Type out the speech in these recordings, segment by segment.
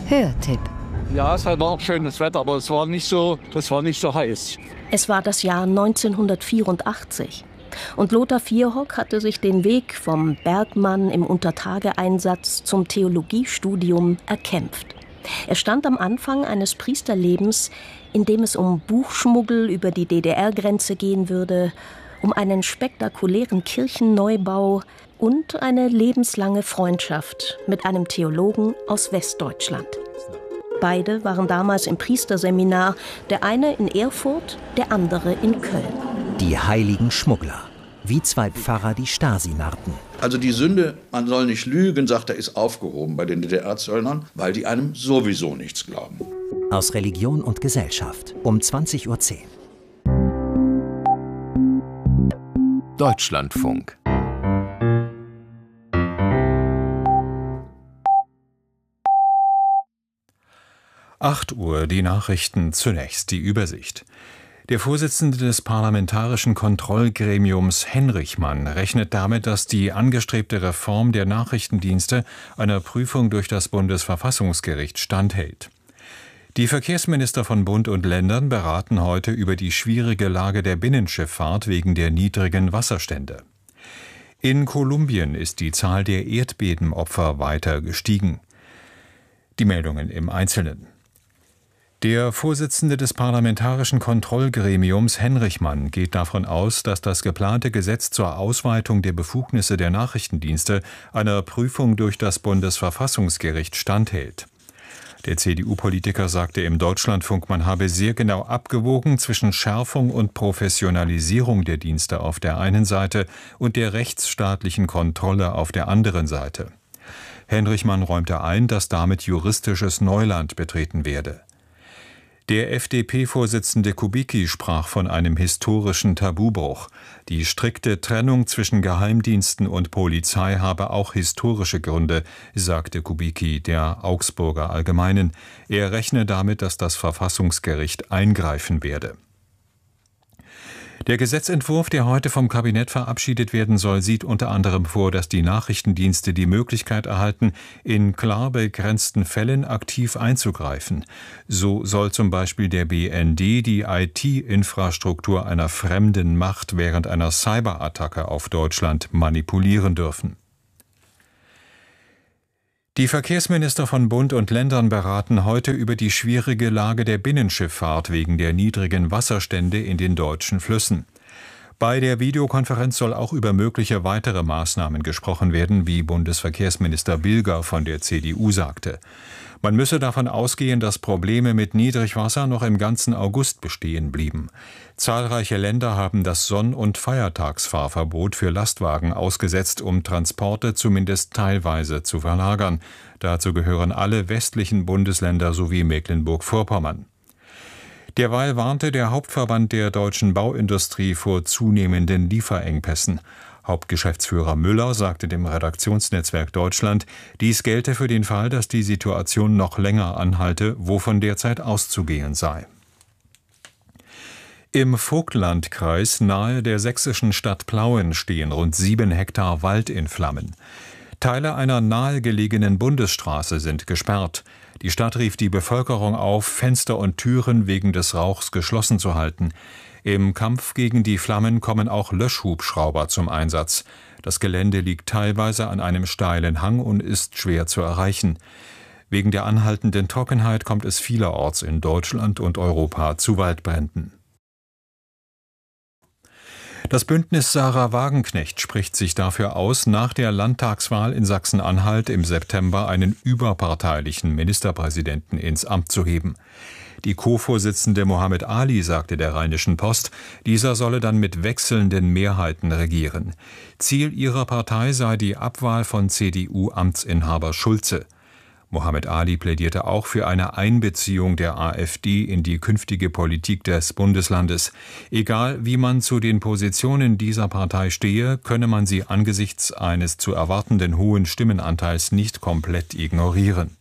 Hörtipp. Ja, es war auch schönes Wetter, aber das war nicht so heiß. Es war das Jahr 1984. Und Lothar Vierhock hatte sich den Weg vom Bergmann im Untertageeinsatz zum Theologiestudium erkämpft. Er stand am Anfang eines Priesterlebens, in dem es um Buchschmuggel über die DDR-Grenze gehen würde, um einen spektakulären Kirchenneubau und eine lebenslange Freundschaft mit einem Theologen aus Westdeutschland. Beide waren damals im Priesterseminar, der eine in Erfurt, der andere in Köln. Die heiligen Schmuggler, wie zwei Pfarrer die Stasi narrten. Also die Sünde, man soll nicht lügen, sagt er, ist aufgehoben bei den DDR-Zöllnern, weil die einem sowieso nichts glauben. Aus Religion und Gesellschaft um 20:10 Uhr. Deutschlandfunk. Acht Uhr, die Nachrichten, zunächst die Übersicht. Der Vorsitzende des Parlamentarischen Kontrollgremiums Henrichmann rechnet damit, dass die angestrebte Reform der Nachrichtendienste einer Prüfung durch das Bundesverfassungsgericht standhält. Die Verkehrsminister von Bund und Ländern beraten heute über die schwierige Lage der Binnenschifffahrt wegen der niedrigen Wasserstände. In Kolumbien ist die Zahl der Erdbebenopfer weiter gestiegen. Die Meldungen im Einzelnen. Der Vorsitzende des Parlamentarischen Kontrollgremiums Henrichmann geht davon aus, dass das geplante Gesetz zur Ausweitung der Befugnisse der Nachrichtendienste einer Prüfung durch das Bundesverfassungsgericht standhält. Der CDU-Politiker sagte im Deutschlandfunk, man habe sehr genau abgewogen zwischen Schärfung und Professionalisierung der Dienste auf der einen Seite und der rechtsstaatlichen Kontrolle auf der anderen Seite. Henrichmann räumte ein, dass damit juristisches Neuland betreten werde. Der FDP-Vorsitzende Kubicki sprach von einem historischen Tabubruch. Die strikte Trennung zwischen Geheimdiensten und Polizei habe auch historische Gründe, sagte Kubicki der Augsburger Allgemeinen. Er rechne damit, dass das Verfassungsgericht eingreifen werde. Der Gesetzentwurf, der heute vom Kabinett verabschiedet werden soll, sieht unter anderem vor, dass die Nachrichtendienste die Möglichkeit erhalten, in klar begrenzten Fällen aktiv einzugreifen. So soll zum Beispiel der BND die IT-Infrastruktur einer fremden Macht während einer Cyberattacke auf Deutschland manipulieren dürfen. Die Verkehrsminister von Bund und Ländern beraten heute über die schwierige Lage der Binnenschifffahrt wegen der niedrigen Wasserstände in den deutschen Flüssen. Bei der Videokonferenz soll auch über mögliche weitere Maßnahmen gesprochen werden, wie Bundesverkehrsminister Bilger von der CDU sagte. Man müsse davon ausgehen, dass Probleme mit Niedrigwasser noch im ganzen August bestehen blieben. Zahlreiche Länder haben das Sonn- und Feiertagsfahrverbot für Lastwagen ausgesetzt, um Transporte zumindest teilweise zu verlagern. Dazu gehören alle westlichen Bundesländer sowie Mecklenburg-Vorpommern. Derweil warnte der Hauptverband der deutschen Bauindustrie vor zunehmenden Lieferengpässen. Hauptgeschäftsführer Müller sagte dem Redaktionsnetzwerk Deutschland, dies gelte für den Fall, dass die Situation noch länger anhalte, wovon derzeit auszugehen sei. Im Vogtlandkreis nahe der sächsischen Stadt Plauen stehen rund 7 Hektar Wald in Flammen. Teile einer nahegelegenen Bundesstraße sind gesperrt. Die Stadt rief die Bevölkerung auf, Fenster und Türen wegen des Rauchs geschlossen zu halten. Im Kampf gegen die Flammen kommen auch Löschhubschrauber zum Einsatz. Das Gelände liegt teilweise an einem steilen Hang und ist schwer zu erreichen. Wegen der anhaltenden Trockenheit kommt es vielerorts in Deutschland und Europa zu Waldbränden. Das Bündnis Sarah Wagenknecht spricht sich dafür aus, nach der Landtagswahl in Sachsen-Anhalt im September einen überparteilichen Ministerpräsidenten ins Amt zu heben. Die Co-Vorsitzende Mohammed Ali sagte der Rheinischen Post, dieser solle dann mit wechselnden Mehrheiten regieren. Ziel ihrer Partei sei die Abwahl von CDU-Amtsinhaber Schulze. Mohammed Ali plädierte auch für eine Einbeziehung der AfD in die künftige Politik des Bundeslandes. Egal, wie man zu den Positionen dieser Partei stehe, könne man sie angesichts eines zu erwartenden hohen Stimmenanteils nicht komplett ignorieren.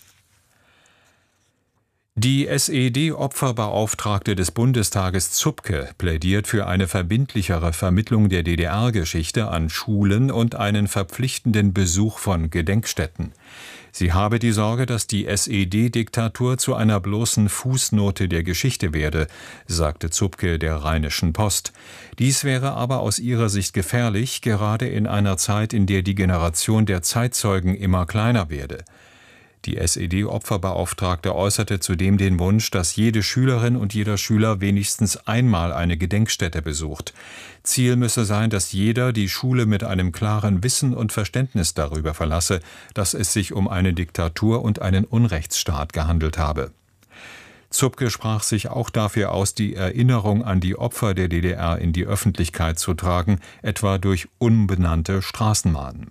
Die SED-Opferbeauftragte des Bundestages Zupke plädiert für eine verbindlichere Vermittlung der DDR-Geschichte an Schulen und einen verpflichtenden Besuch von Gedenkstätten. Sie habe die Sorge, dass die SED-Diktatur zu einer bloßen Fußnote der Geschichte werde, sagte Zupke der Rheinischen Post. Dies wäre aber aus ihrer Sicht gefährlich, gerade in einer Zeit, in der die Generation der Zeitzeugen immer kleiner werde. Die SED-Opferbeauftragte äußerte zudem den Wunsch, dass jede Schülerin und jeder Schüler wenigstens einmal eine Gedenkstätte besucht. Ziel müsse sein, dass jeder die Schule mit einem klaren Wissen und Verständnis darüber verlasse, dass es sich um eine Diktatur und einen Unrechtsstaat gehandelt habe. Zupke sprach sich auch dafür aus, die Erinnerung an die Opfer der DDR in die Öffentlichkeit zu tragen, etwa durch umbenannte Straßennamen.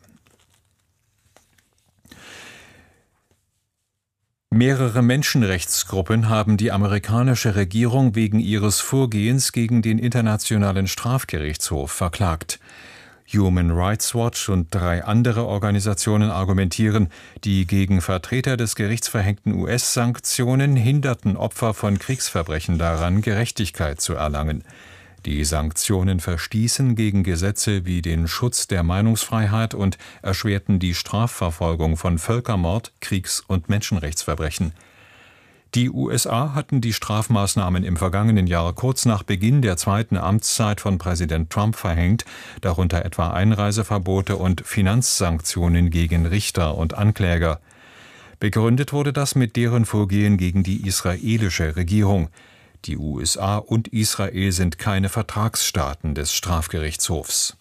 Mehrere Menschenrechtsgruppen haben die amerikanische Regierung wegen ihres Vorgehens gegen den Internationalen Strafgerichtshof verklagt. Human Rights Watch und 3 andere Organisationen argumentieren, die gegen Vertreter des Gerichts verhängten US-Sanktionen hinderten Opfer von Kriegsverbrechen daran, Gerechtigkeit zu erlangen. Die Sanktionen verstießen gegen Gesetze wie den Schutz der Meinungsfreiheit und erschwerten die Strafverfolgung von Völkermord, Kriegs- und Menschenrechtsverbrechen. Die USA hatten die Strafmaßnahmen im vergangenen Jahr kurz nach Beginn der 2. Amtszeit von Präsident Trump verhängt, darunter etwa Einreiseverbote und Finanzsanktionen gegen Richter und Ankläger. Begründet wurde das mit deren Vorgehen gegen die israelische Regierung. Die USA und Israel sind keine Vertragsstaaten des Strafgerichtshofs.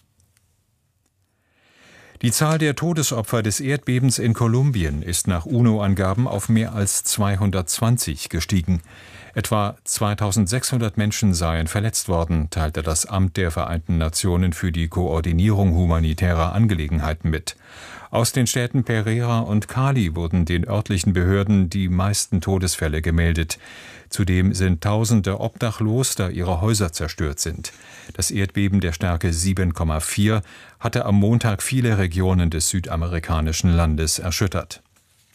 Die Zahl der Todesopfer des Erdbebens in Kolumbien ist nach UNO-Angaben auf mehr als 220 gestiegen. Etwa 2600 Menschen seien verletzt worden, teilte das Amt der Vereinten Nationen für die Koordinierung humanitärer Angelegenheiten mit. Aus den Städten Pereira und Cali wurden den örtlichen Behörden die meisten Todesfälle gemeldet. Zudem sind Tausende obdachlos, da ihre Häuser zerstört sind. Das Erdbeben der Stärke 7,4 hatte am Montag viele Regionen des südamerikanischen Landes erschüttert.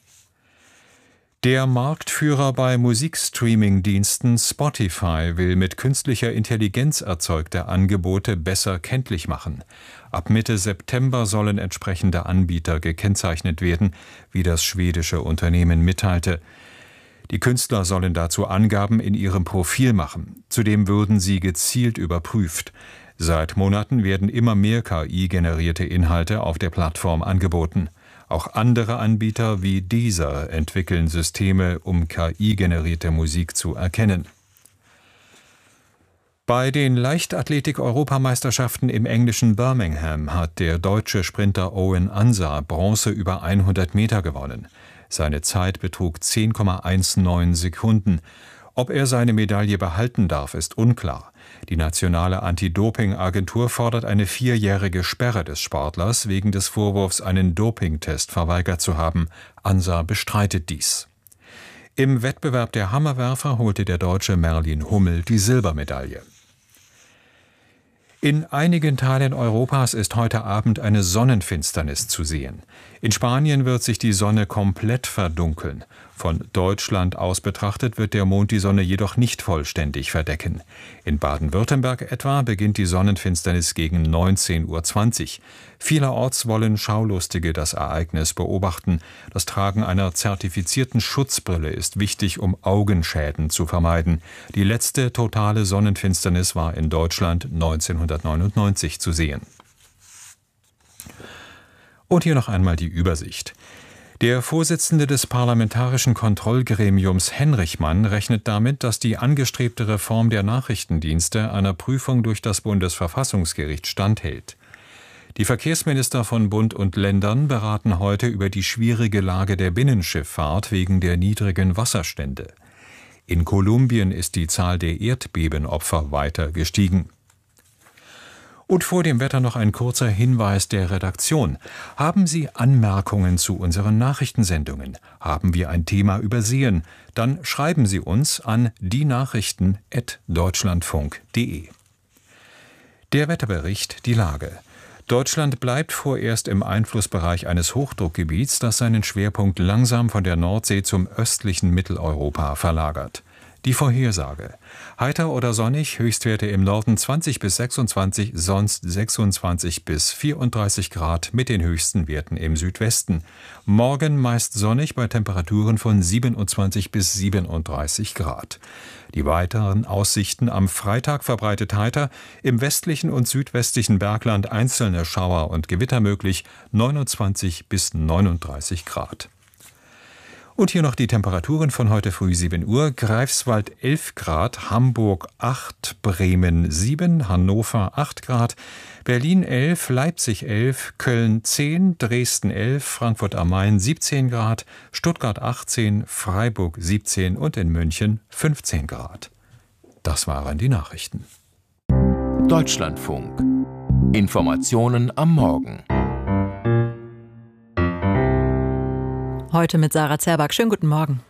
Der Marktführer bei Musikstreaming-Diensten Spotify will mit künstlicher Intelligenz erzeugte Angebote besser kenntlich machen. Ab Mitte September sollen entsprechende Anbieter gekennzeichnet werden, wie das schwedische Unternehmen mitteilte. Die Künstler sollen dazu Angaben in ihrem Profil machen. Zudem würden sie gezielt überprüft. Seit Monaten werden immer mehr KI-generierte Inhalte auf der Plattform angeboten. Auch andere Anbieter wie Deezer entwickeln Systeme, um KI-generierte Musik zu erkennen. Bei den Leichtathletik-Europameisterschaften im englischen Birmingham hat der deutsche Sprinter Owen Ansa Bronze über 100 Meter gewonnen. Seine Zeit betrug 10,19 Sekunden. Ob er seine Medaille behalten darf, ist unklar. Die nationale Anti-Doping-Agentur fordert eine 4-jährige Sperre des Sportlers wegen des Vorwurfs, einen Dopingtest verweigert zu haben. Ansa bestreitet dies. Im Wettbewerb der Hammerwerfer holte der Deutsche Merlin Hummel die Silbermedaille. In einigen Teilen Europas ist heute Abend eine Sonnenfinsternis zu sehen. In Spanien wird sich die Sonne komplett verdunkeln. Von Deutschland aus betrachtet wird der Mond die Sonne jedoch nicht vollständig verdecken. In Baden-Württemberg etwa beginnt die Sonnenfinsternis gegen 19:20 Uhr. Vielerorts wollen Schaulustige das Ereignis beobachten. Das Tragen einer zertifizierten Schutzbrille ist wichtig, um Augenschäden zu vermeiden. Die letzte totale Sonnenfinsternis war in Deutschland 1999 zu sehen. Und hier noch einmal die Übersicht. Der Vorsitzende des Parlamentarischen Kontrollgremiums Henrichmann rechnet damit, dass die angestrebte Reform der Nachrichtendienste einer Prüfung durch das Bundesverfassungsgericht standhält. Die Verkehrsminister von Bund und Ländern beraten heute über die schwierige Lage der Binnenschifffahrt wegen der niedrigen Wasserstände. In Kolumbien ist die Zahl der Erdbebenopfer weiter gestiegen. Und vor dem Wetter noch ein kurzer Hinweis der Redaktion. Haben Sie Anmerkungen zu unseren Nachrichtensendungen? Haben wir ein Thema übersehen? Dann schreiben Sie uns an dienachrichten@deutschlandfunk.de. Der Wetterbericht, die Lage. Deutschland bleibt vorerst im Einflussbereich eines Hochdruckgebiets, das seinen Schwerpunkt langsam von der Nordsee zum östlichen Mitteleuropa verlagert. Die Vorhersage. Heiter oder sonnig, Höchstwerte im Norden 20 bis 26, sonst 26 bis 34 Grad mit den höchsten Werten im Südwesten. Morgen meist sonnig bei Temperaturen von 27 bis 37 Grad. Die weiteren Aussichten: am Freitag verbreitet heiter, im westlichen und südwestlichen Bergland einzelne Schauer und Gewitter möglich, 29 bis 39 Grad. Und hier noch die Temperaturen von heute früh 7 Uhr. Greifswald 11 Grad, Hamburg 8, Bremen 7, Hannover 8 Grad, Berlin 11, Leipzig 11, Köln 10, Dresden 11, Frankfurt am Main 17 Grad, Stuttgart 18, Freiburg 17 und in München 15 Grad. Das waren die Nachrichten. Deutschlandfunk. Informationen am Morgen. Heute mit Sarah Zerback. Schönen guten Morgen.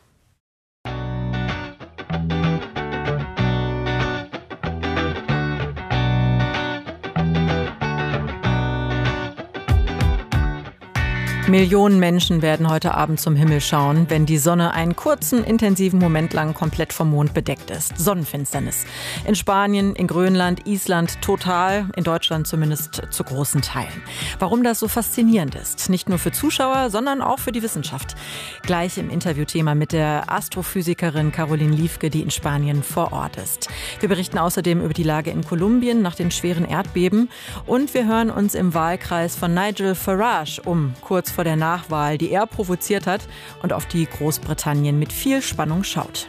Millionen Menschen werden heute Abend zum Himmel schauen, wenn die Sonne einen kurzen, intensiven Moment lang komplett vom Mond bedeckt ist. Sonnenfinsternis. In Spanien, in Grönland, Island total, in Deutschland zumindest zu großen Teilen. Warum das so faszinierend ist, nicht nur für Zuschauer, sondern auch für die Wissenschaft. Gleich im Interviewthema mit der Astrophysikerin Caroline Liefke, die in Spanien vor Ort ist. Wir berichten außerdem über die Lage in Kolumbien nach den schweren Erdbeben und wir hören uns im Wahlkreis von Nigel Farage kurz vor der Nachwahl, die er provoziert hat und auf die Großbritannien mit viel Spannung schaut.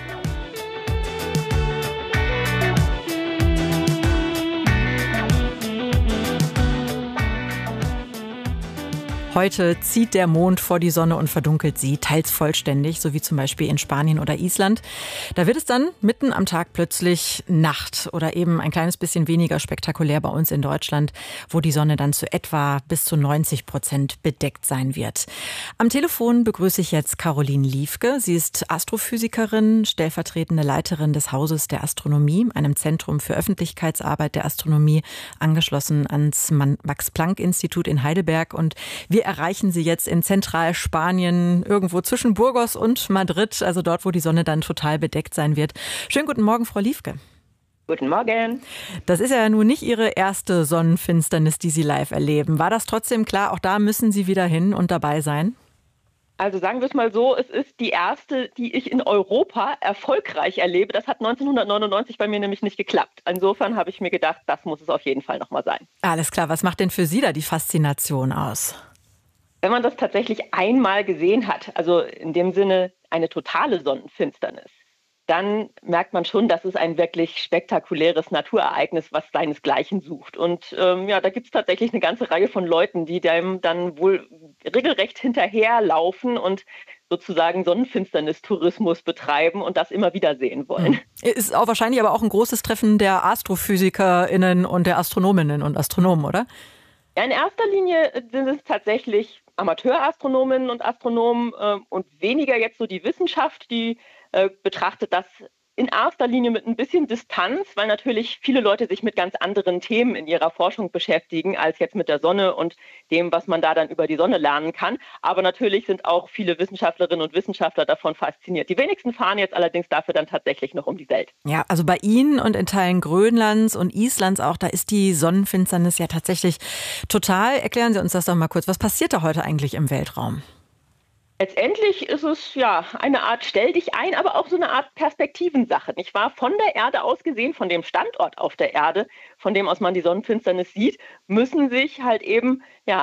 Heute zieht der Mond vor die Sonne und verdunkelt sie, teils vollständig, so wie zum Beispiel in Spanien oder Island. Da wird es dann mitten am Tag plötzlich Nacht oder eben ein kleines bisschen weniger spektakulär bei uns in Deutschland, wo die Sonne dann zu etwa bis zu 90% bedeckt sein wird. Am Telefon begrüße ich jetzt Caroline Liefke. Sie ist Astrophysikerin, stellvertretende Leiterin des Hauses der Astronomie, einem Zentrum für Öffentlichkeitsarbeit der Astronomie, angeschlossen ans Max-Planck-Institut in Heidelberg. Und wir erreichen Sie jetzt in Zentralspanien, irgendwo zwischen Burgos und Madrid, also dort, wo die Sonne dann total bedeckt sein wird. Schönen guten Morgen, Frau Liefke. Guten Morgen. Das ist ja nun nicht Ihre erste Sonnenfinsternis, die Sie live erleben. War das trotzdem klar, auch da müssen Sie wieder hin und dabei sein? Also sagen wir es mal so, es ist die erste, die ich in Europa erfolgreich erlebe. Das hat 1999 bei mir nämlich nicht geklappt. Insofern habe ich mir gedacht, das muss es auf jeden Fall nochmal sein. Alles klar, was macht denn für Sie da die Faszination aus? Wenn man das tatsächlich einmal gesehen hat, also in dem Sinne eine totale Sonnenfinsternis, dann merkt man schon, dass es ein wirklich spektakuläres Naturereignis, was seinesgleichen sucht. Und da gibt es tatsächlich eine ganze Reihe von Leuten, die dem dann wohl regelrecht hinterherlaufen und sozusagen Sonnenfinsternis-Tourismus betreiben und das immer wieder sehen wollen. Ist auch wahrscheinlich aber auch ein großes Treffen der AstrophysikerInnen und der Astronominnen und Astronomen, oder? Ja, in erster Linie sind es tatsächlich Amateurastronominnen und Astronomen und weniger jetzt so die Wissenschaft, die betrachtet das in erster Linie mit ein bisschen Distanz, weil natürlich viele Leute sich mit ganz anderen Themen in ihrer Forschung beschäftigen, als jetzt mit der Sonne und dem, was man da dann über die Sonne lernen kann. Aber natürlich sind auch viele Wissenschaftlerinnen und Wissenschaftler davon fasziniert. Die wenigsten fahren jetzt allerdings dafür dann tatsächlich noch um die Welt. Ja, also bei Ihnen und in Teilen Grönlands und Islands auch, da ist die Sonnenfinsternis ja tatsächlich total. Erklären Sie uns das doch mal kurz. Was passiert da heute eigentlich im Weltraum? Letztendlich ist es ja eine Art Stell dich ein, aber auch so eine Art Perspektivensache, nicht wahr? Von der Erde aus gesehen, von dem Standort auf der Erde, von dem aus man die Sonnenfinsternis sieht, müssen sich halt eben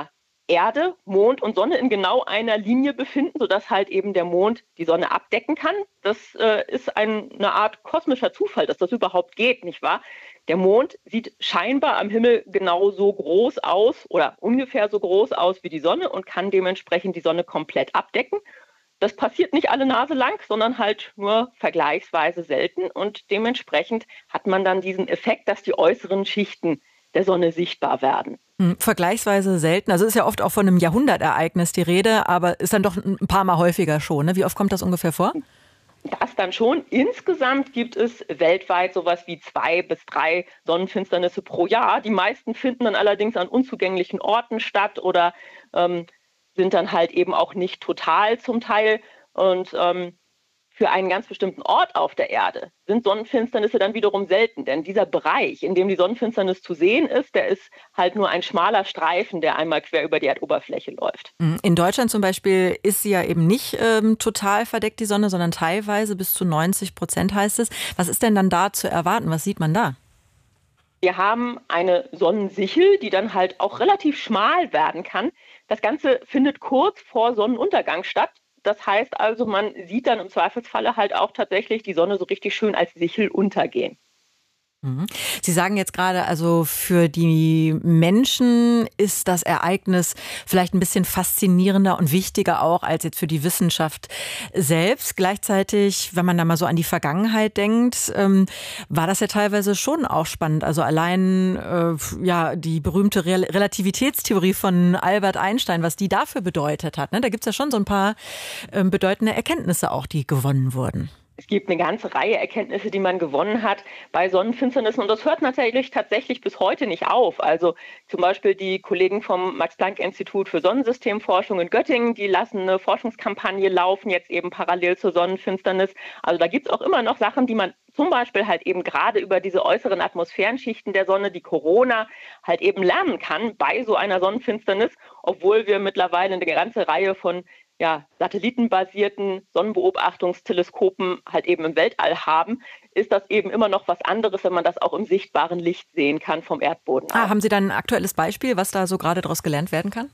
Erde, Mond und Sonne in genau einer Linie befinden, sodass halt eben der Mond die Sonne abdecken kann. Das ist eine Art kosmischer Zufall, dass das überhaupt geht, nicht wahr? Der Mond sieht scheinbar am Himmel genau so groß aus oder ungefähr so groß aus wie die Sonne und kann dementsprechend die Sonne komplett abdecken. Das passiert nicht alle Nase lang, sondern halt nur vergleichsweise selten und dementsprechend hat man dann diesen Effekt, dass die äußeren Schichten der Sonne sichtbar werden. Vergleichsweise selten. Also ist ja oft auch von einem Jahrhundertereignis die Rede, aber ist dann doch ein paar Mal häufiger schon. Ne? Wie oft kommt das ungefähr vor? Das dann schon. Insgesamt gibt es weltweit sowas wie 2 bis 3 Sonnenfinsternisse pro Jahr. Die meisten finden dann allerdings an unzugänglichen Orten statt oder sind dann halt eben auch nicht total zum Teil. Und für einen ganz bestimmten Ort auf der Erde sind Sonnenfinsternisse dann wiederum selten. Denn dieser Bereich, in dem die Sonnenfinsternis zu sehen ist, der ist halt nur ein schmaler Streifen, der einmal quer über die Erdoberfläche läuft. In Deutschland zum Beispiel ist sie ja eben nicht total verdeckt, die Sonne, sondern teilweise bis zu 90% heißt es. Was ist denn dann da zu erwarten? Was sieht man da? Wir haben eine Sonnensichel, die dann halt auch relativ schmal werden kann. Das Ganze findet kurz vor Sonnenuntergang statt. Das heißt also, man sieht dann im Zweifelsfalle halt auch tatsächlich die Sonne so richtig schön als Sichel untergehen. Sie sagen jetzt gerade, also für die Menschen ist das Ereignis vielleicht ein bisschen faszinierender und wichtiger auch als jetzt für die Wissenschaft selbst. Gleichzeitig, wenn man da mal so an die Vergangenheit denkt, war das ja teilweise schon auch spannend. Also allein die berühmte Relativitätstheorie von Albert Einstein, was die dafür bedeutet hat. Ne? Da gibt es ja schon so ein paar bedeutende Erkenntnisse auch, die gewonnen wurden. Es gibt eine ganze Reihe Erkenntnisse, die man gewonnen hat bei Sonnenfinsternissen. Und das hört natürlich tatsächlich bis heute nicht auf. Also zum Beispiel die Kollegen vom Max-Planck-Institut für Sonnensystemforschung in Göttingen, die lassen eine Forschungskampagne laufen, jetzt eben parallel zur Sonnenfinsternis. Also da gibt es auch immer noch Sachen, die man zum Beispiel halt eben gerade über diese äußeren Atmosphärenschichten der Sonne, die Corona, halt eben lernen kann bei so einer Sonnenfinsternis, obwohl wir mittlerweile eine ganze Reihe von satellitenbasierten Sonnenbeobachtungsteleskopen halt eben im Weltall haben, ist das eben immer noch was anderes, wenn man das auch im sichtbaren Licht sehen kann vom Erdboden aus. Haben Sie dann ein aktuelles Beispiel, was da so gerade daraus gelernt werden kann?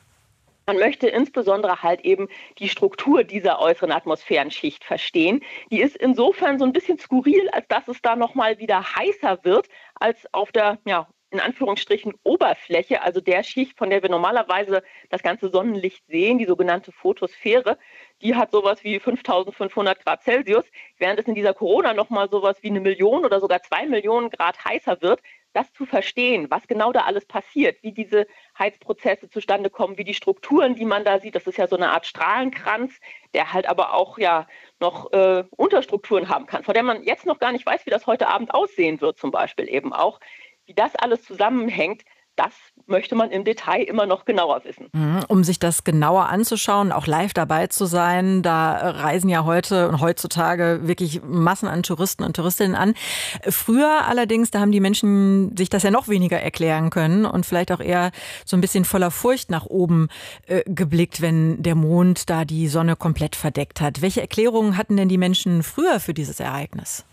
Man möchte insbesondere halt eben die Struktur dieser äußeren Atmosphärenschicht verstehen. Die ist insofern so ein bisschen skurril, als dass es da nochmal wieder heißer wird als auf der, in Anführungsstrichen Oberfläche, also der Schicht, von der wir normalerweise das ganze Sonnenlicht sehen, die sogenannte Photosphäre, die hat sowas wie 5500 Grad Celsius, während es in dieser Corona nochmal sowas wie 1 Million oder sogar 2 Millionen Grad heißer wird. Das zu verstehen, was genau da alles passiert, wie diese Heizprozesse zustande kommen, wie die Strukturen, die man da sieht, das ist ja so eine Art Strahlenkranz, der halt aber auch noch Unterstrukturen haben kann, von der man jetzt noch gar nicht weiß, wie das heute Abend aussehen wird zum Beispiel eben auch. Wie das alles zusammenhängt, das möchte man im Detail immer noch genauer wissen. Um sich das genauer anzuschauen, auch live dabei zu sein, da reisen ja heute und heutzutage wirklich Massen an Touristen und Touristinnen an. Früher allerdings, da haben die Menschen sich das ja noch weniger erklären können und vielleicht auch eher so ein bisschen voller Furcht nach oben geblickt, wenn der Mond da die Sonne komplett verdeckt hat. Welche Erklärungen hatten denn die Menschen früher für dieses Ereignis?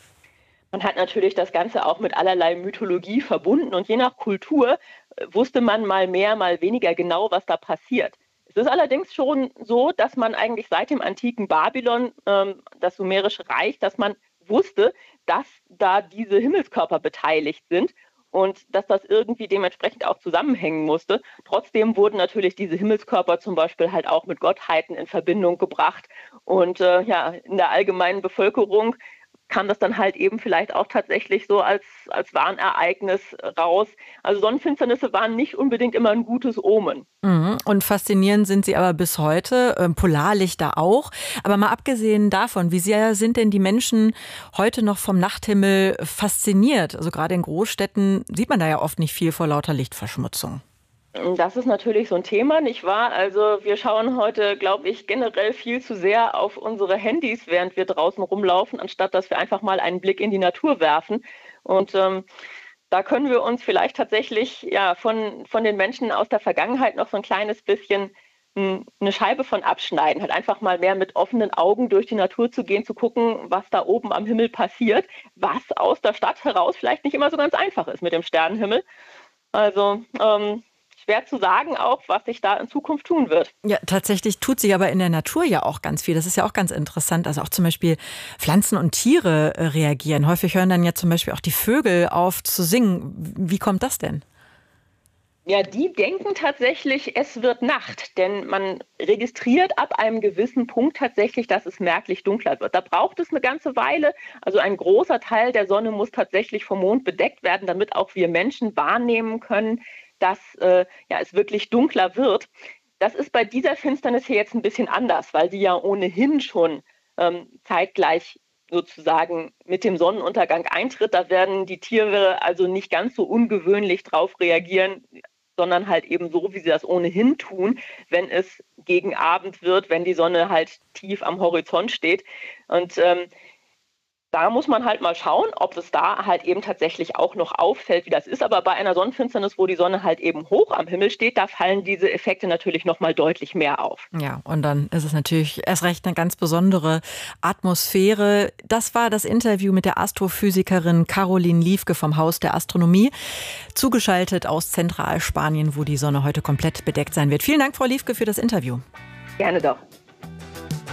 Man hat natürlich das Ganze auch mit allerlei Mythologie verbunden und je nach Kultur wusste man mal mehr, mal weniger genau, was da passiert. Es ist allerdings schon so, dass man eigentlich seit dem antiken Babylon, das sumerische Reich, dass man wusste, dass da diese Himmelskörper beteiligt sind und dass das irgendwie dementsprechend auch zusammenhängen musste. Trotzdem wurden natürlich diese Himmelskörper zum Beispiel halt auch mit Gottheiten in Verbindung gebracht und in der allgemeinen Bevölkerung kam das dann halt eben vielleicht auch tatsächlich so als Warnereignis raus. Also Sonnenfinsternisse waren nicht unbedingt immer ein gutes Omen. Und faszinierend sind sie aber bis heute, Polarlichter auch. Aber mal abgesehen davon, wie sehr sind denn die Menschen heute noch vom Nachthimmel fasziniert? Also gerade in Großstädten sieht man da ja oft nicht viel vor lauter Lichtverschmutzung. Das ist natürlich so ein Thema, nicht wahr? Also wir schauen heute, glaube ich, generell viel zu sehr auf unsere Handys, während wir draußen rumlaufen, anstatt dass wir einfach mal einen Blick in die Natur werfen. Und da können wir uns vielleicht tatsächlich von den Menschen aus der Vergangenheit noch so ein kleines bisschen eine Scheibe von abschneiden. Halt einfach mal mehr mit offenen Augen durch die Natur zu gehen, zu gucken, was da oben am Himmel passiert, was aus der Stadt heraus vielleicht nicht immer so ganz einfach ist mit dem Sternenhimmel. Also schwer zu sagen auch, was sich da in Zukunft tun wird. Ja, tatsächlich tut sich aber in der Natur ja auch ganz viel. Das ist ja auch ganz interessant. Also auch zum Beispiel Pflanzen und Tiere reagieren. Häufig hören dann ja zum Beispiel auch die Vögel auf zu singen. Wie kommt das denn? Ja, die denken tatsächlich, es wird Nacht, denn man registriert ab einem gewissen Punkt tatsächlich, dass es merklich dunkler wird. Da braucht es eine ganze Weile. Also ein großer Teil der Sonne muss tatsächlich vom Mond bedeckt werden, damit auch wir Menschen wahrnehmen können, dass es wirklich dunkler wird. Das ist bei dieser Finsternis hier jetzt ein bisschen anders, weil die ja ohnehin schon zeitgleich sozusagen mit dem Sonnenuntergang eintritt. Da werden die Tiere also nicht ganz so ungewöhnlich drauf reagieren, sondern halt eben so, wie sie das ohnehin tun, wenn es gegen Abend wird, wenn die Sonne halt tief am Horizont steht. Und da muss man halt mal schauen, ob es da halt eben tatsächlich auch noch auffällt, wie das ist. Aber bei einer Sonnenfinsternis, wo die Sonne halt eben hoch am Himmel steht, da fallen diese Effekte natürlich noch mal deutlich mehr auf. Ja, und dann ist es natürlich erst recht eine ganz besondere Atmosphäre. Das war das Interview mit der Astrophysikerin Caroline Liefke vom Haus der Astronomie, zugeschaltet aus Zentralspanien, wo die Sonne heute komplett bedeckt sein wird. Vielen Dank, Frau Liefke, für das Interview. Gerne doch.